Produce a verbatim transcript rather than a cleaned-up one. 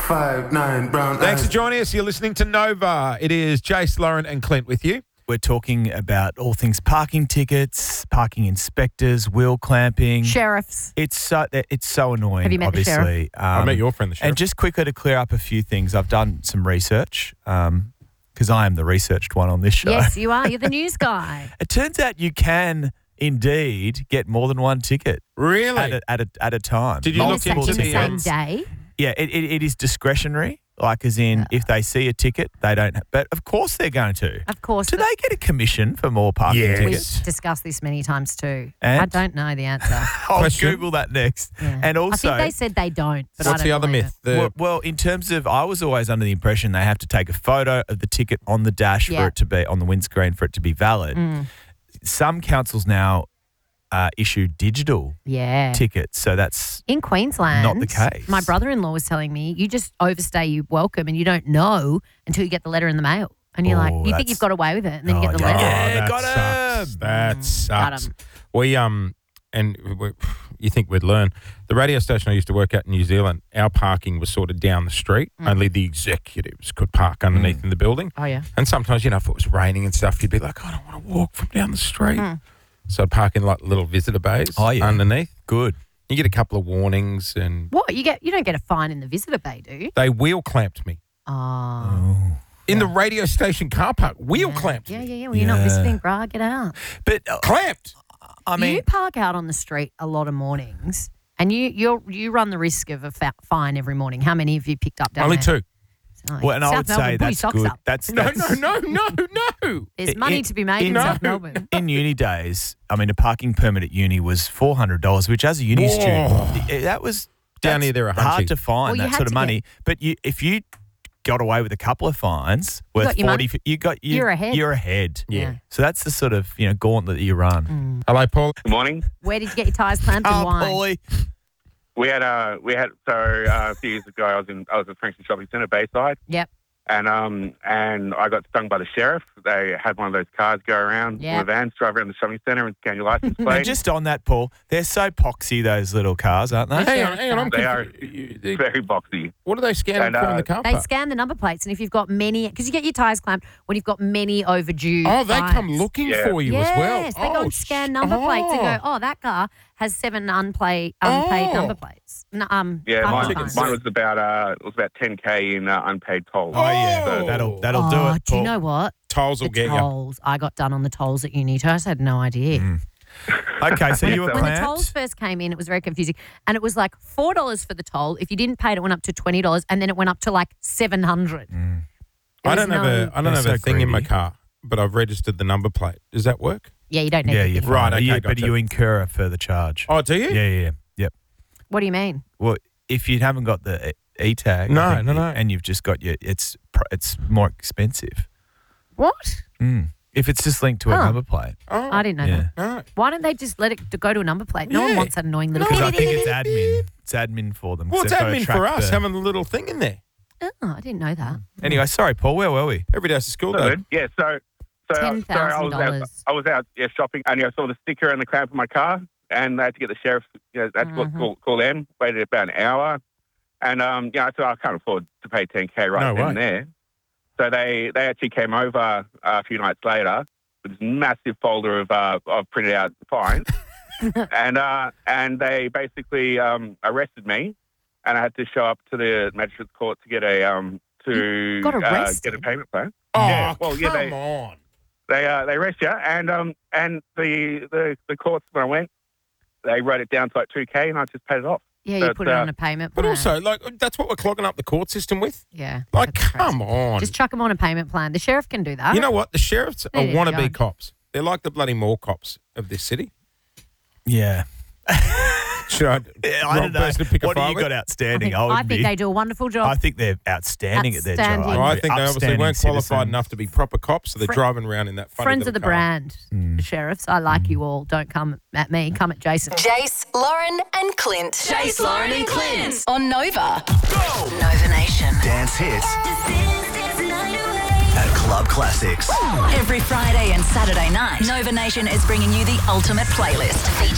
Five, nine, brown Thanks eyes. for joining us. You're listening to Nova. It is Jace, Lauren and Clint with you. We're talking about all things parking tickets, parking inspectors, wheel clamping. Sheriffs. It's so it's so annoying. Have you met the obviously. sheriff? Um, I met your friend, the sheriff. And just quickly to clear up a few things, I've done some research because I am the researched one on this show. Yes, you are. You're the news guy. It turns out you can indeed get more than one ticket Really? at a, at a, at a time. Did you In the look same- into in the the, same um, day? Yeah, it, it, it is discretionary. Like, as in, if they see a ticket, they don't. But of course, they're going to. Of course. Do the- they get a commission for more parking Yes. tickets? We've discussed this many times too. And? I don't know the answer. I'll Question? Google that next. Yeah. And also, I think they said they don't. But What's I the don't other believe myth? it. The, well, well, in terms of, I was always under the impression they have to take a photo of the ticket on the dash Yeah. for it to be on the windscreen for it to be valid. Mm. Some councils now uh, issue digital Yeah. tickets, so that's In Queensland, Not the case. My brother-in-law was telling me you just overstay your welcome and you don't know until you get the letter in the mail. And you're Oh, like, you think that's- you've got away with it, and then you Oh, get the yeah. letter. Yeah, that got sucks. him. That Mm, got sucks. 'em. We um and we, you think we'd learn. The radio station I used to work at in New Zealand, our parking was sort of down the street. Mm. Only the executives could park underneath in the building. Oh, yeah. And sometimes, you know, if it was raining and stuff, you'd be like, I don't want to walk from down the street. Mm. So I'd park in like little visitor bays Oh, yeah. underneath. good. You get a couple of warnings and What? You get? You don't get a fine in the visitor bay, do you? they wheel clamped me. Oh. Oh. In the radio station car park, wheel yeah. clamped Yeah, me. yeah, yeah. Well, you're not Yeah. visiting, bruh. Get out. But, uh, Clamped. I mean, you park out on the street a lot of mornings, and you you you run the risk of a fa- fine every morning. How many have you picked up down Only there? two. Oh, well, and I South would Melbourne, say put your that's socks good. up. That's, No, that's no, no, no, no. There's money in- to be made in, in- South No. Melbourne. In uni days, I mean, a parking permit at uni was four hundred dollars, which as a uni Whoa. student, i- that was Down that's here, they're a hard hunchy. to find Well, you that had sort of to money. But you, if you got away with a couple of fines worth got your forty, money. you got you, You're ahead. You're ahead. Yeah. So that's the sort of you know gauntlet that you run. Hello, Paul. Good morning. Where did you get your tyres clamped and Oh, why? Paulie. We had uh we had so uh, a few years ago I was in I was at Frankston Shopping Centre Bayside Yep. and um and I got stung by the sheriff. They had one of those cars go around Yeah. with vans, drive around the shopping centre and scan your license And plate. just on that, Paul, they're so poxy those little cars, aren't they? Hang on, hang on. I'm They are confused. You- very boxy. What are they scanning And, for in uh, the car They park? scan the number plates, and if you've got many, because you get your tyres clamped when you've got many overdue. Oh, they come fines. looking Yeah. for you yes, as well. they go Oh, and scan sh- number plates and go, oh. oh, that car has seven unpaid unpaid Oh. number plates. No, um, Yeah, parking mine, fines. mine was about uh it was about ten K in uh, unpaid tolls. Oh yeah, Oh. that'll that'll oh, do it. do you Paul. know what? Tolls will The get you. tolls. I got done on the tolls at uni too. I just had no idea. Mm. Okay, so you were When the tolls clamped. first came in, it was very confusing. And it was like four dollars for the toll. If you didn't pay it, it went up to twenty dollars. And then it went up to like seven dollars. Mm. I don't have a I don't They're have a so thing in my greedy. car, but I've registered the number plate. Does that work? Yeah, you don't need Yeah, to you're think. Right, right. okay, you, but gotcha. you incur a further charge. Oh, do you? Yeah, yeah, yeah. Yep. What do you mean? Well, if you haven't got the e tag, No, no, no. and you've just got your, it's pr- it's more expensive. What? Mm. If it's just linked to a Huh. number plate, Oh, I didn't know yeah. that. no. Why don't they just let it to go to a number plate? No one Yeah. wants that annoying little because I thing. think it's admin. It's admin for them. 'cause Well, it's they've got to admin track for us the- having the little thing in there. Oh, I didn't know that. Anyway, sorry, Paul. Where were we? Every day's a school day. Good. Yeah, so so, ten so I thousand was out dollars. I was out yeah, shopping and I saw the sticker and the clamp on my car and I had to get the sheriff you know, I had to Mhm. call, call them, waited about an hour. And um yeah, so I can't afford to pay ten K right No then way. and there. So they, they actually came over uh, a few nights later with this massive folder of uh, of printed out fines. and uh, and they basically um, arrested me and I had to show up to the magistrate's court to get a um to got uh, arrested? get a payment plan. Oh, Yeah, well, yeah, come they- on. They uh, they arrest you, and um and the, the the courts when I went, they wrote it down to like two K, and I just paid it off. Yeah, So you it's, put it uh, on a payment But plan. also, like, that's what we're clogging up the court system with. yeah. Like, that's crazy. come on. Just chuck them on a payment plan. The sheriff can do that. You know what? The sheriffs They are need to wannabe go. cops. They're like the bloody mall cops of this city. Yeah. Should I? Yeah, I wrong don't know. person to pick a What do fight you with? got I outstanding? think, I, would I think be, they do a wonderful job. I think they're outstanding, at their job. Outstanding. Well, I think they obviously Upstanding weren't qualified citizens. enough to be proper cops, so they're Fri- driving around in that funny Friends of little the car. brand, Mm. sheriffs. I like you all. Don't come at me. Come at Jason. Jace, Lauren, and Clint. Jace, Lauren, and Clint on Nova. Nova Nation. Dance hits at Club Classics. Every Friday and Saturday night, Nova Nation is bringing you the ultimate playlist.